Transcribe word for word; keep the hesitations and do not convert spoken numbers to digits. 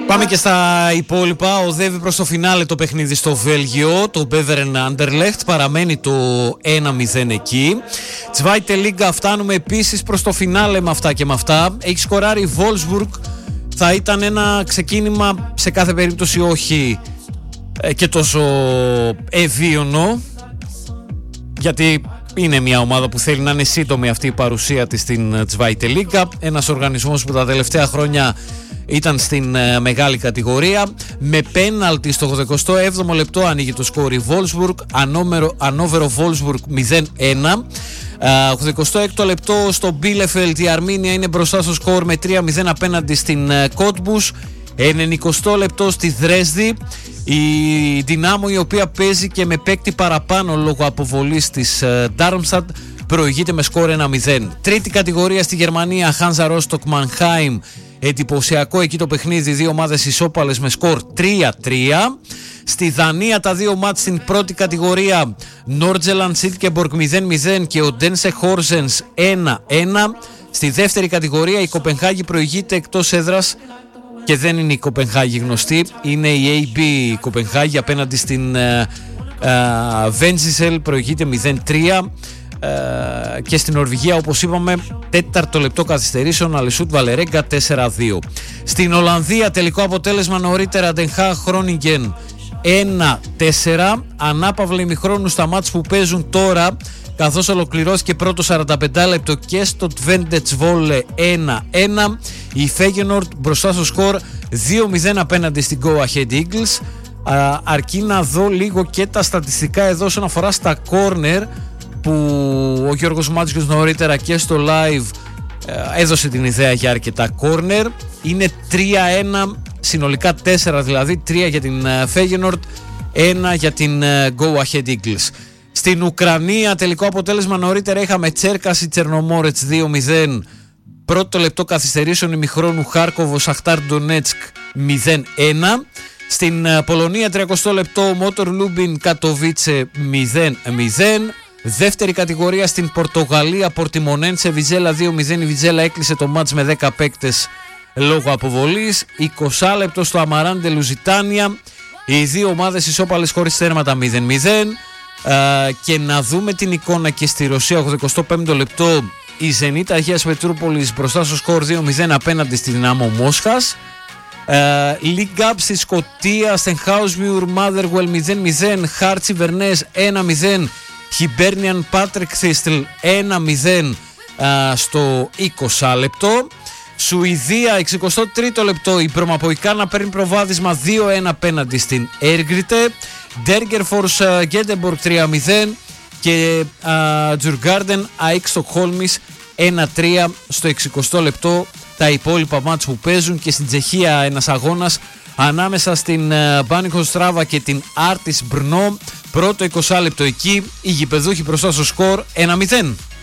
Πάμε και στα υπόλοιπα. Οδεύει προς το φινάλε το παιχνίδι στο Βέλγιο. Το Beveren Anderlecht παραμένει το ένα μηδέν εκεί. Zweite Liga φτάνουμε επίσης προς το φινάλε με αυτά και με αυτά. Έχει σκοράρει η Wolfsburg. Θα ήταν ένα ξεκίνημα σε κάθε περίπτωση όχι ε, και τόσο ευίωνο, γιατί είναι μια ομάδα που θέλει να είναι σύντομη αυτή η παρουσία της στην Zweite Liga. Ένας οργανισμός που τα τελευταία χρόνια ήταν στην ε, μεγάλη κατηγορία. Με πέναλτι στο ογδοηκοστό έβδομο λεπτό ανοίγει το σκόρ η Wolfsburg. Ανόβερο Wolfsburg μηδέν ένα. Uh, ογδοηκοστό έκτο λεπτό στο Bielefeld η Αρμίνια είναι μπροστά στο σκορ με τρία μηδέν απέναντι στην Cottbus. ενενηκοστό λεπτό στη Δρέσδη η Δυνάμο, η οποία παίζει και με παίκτη παραπάνω λόγω αποβολής της uh, Darmstadt, προηγείται με σκορ ένα μηδέν. Τρίτη κατηγορία στη Γερμανία, Hansa Rostock Mannheim. Εντυπωσιακό εκεί το παιχνίδι, δύο ομάδες ισόπαλες με σκορ τρία τρία. Στη Δανία τα δύο μάτς στην πρώτη κατηγορία, Nordjylland Silkeborg μηδέν μηδέν και ο Dense Horsens ένα ένα. Στη δεύτερη κατηγορία η Κοπενχάγη προηγείται εκτός έδρας και δεν είναι η Κοπενχάγη γνωστή, είναι η έι μπι Κοπενχάγη απέναντι στην Βέντζισελ, uh, uh, προηγείται μηδέν τρία. Uh, και στην Νορβηγία, όπως είπαμε, τέταρτο λεπτό καθυστερήσεων, Αλεσούτ Βαλερέγκα τέσσερα δύο. Στην Ολλανδία τελικό αποτέλεσμα νωρίτερα, Ντενχά Χρόνιγκεν ένα τέσσερα. Ανάπαυλα ημιχρόνου στα μάτς που παίζουν τώρα, καθώς ολοκληρώθηκε πρώτο σαράντα πέντε λεπτό και στο Twente Zwolle ένα ένα. Η Feyenoord μπροστά στο σκορ δύο μηδέν απέναντι στην Go Ahead Eagles. uh, Αρκεί να δω λίγο και τα στατιστικά εδώ όσον αφορά στα corner, που ο Γιώργος Μάτσιος νωρίτερα και στο live ε, έδωσε την ιδέα για αρκετά corner. Είναι τρία ένα, συνολικά τέσσερα δηλαδή, τρία για την ε, Feyenoord, ένα για την ε, Go Ahead Eagles. Στην Ουκρανία τελικό αποτέλεσμα νωρίτερα είχαμε Τσέρκαση Τσερνομόρετς δύο μηδέν. Πρώτο λεπτό καθυστερήσεων ημιχρόνου Χάρκοβο Σαχτάρ Ντονέτσκ μηδέν ένα. Στην ε, Πολωνία τριακοστό λεπτό Μότορ Λούμπιν Κατοβίτσε μηδέν μηδέν. Δεύτερη κατηγορία στην Πορτογαλία, Πορτιμονένσε Βιζέλα δύο μηδέν. Η Βιζέλα έκλεισε το μάτς με δέκα παίκτες λόγω αποβολής. είκοσι λεπτό στο Αμαράντε Λουζιτάνια, οι δύο ομάδες ισόπαλες χωρίς τέρματα μηδέν μηδέν. Uh, και να δούμε την εικόνα και στη Ρωσία, ογδοηκοστό πέμπτο λεπτό η Ζενίτ Αγίας Πετρούπολης μπροστά στο σκορ δύο μηδέν απέναντι στη Δυνάμο Μόσχας. League Up στη Σκωτία, Στενχάουσμιουρ Μάδεργουελ μηδέν μηδέν. Χάρτσι Βερνές ένα μηδέν. Hibernian Patrick Thistle ένα μηδέν uh, στο είκοσι λεπτό. Σουηδία, εξηκοστό τρίτο λεπτό, η Μπρομαποϊκάνα παίρνει προβάδισμα δύο ένα απέναντι στην Έργκριτε. Ντέργκερφορς Γκέντεμπορκ τρία μηδέν και Τζουργκάρντεν ΑΕΚ Στοκχόλμης ένα τρία στο εξηκοστό λεπτό. Τα υπόλοιπα μάτς που παίζουν, και στην Τσεχία ένας αγώνας ανάμεσα στην Μπάνικο Στράβα και την Άρτις Μπρνό. Πρώτο είκοσι λεπτό εκεί, οι γηπεδούχοι μπροστά στο σκορ ένα μηδέν.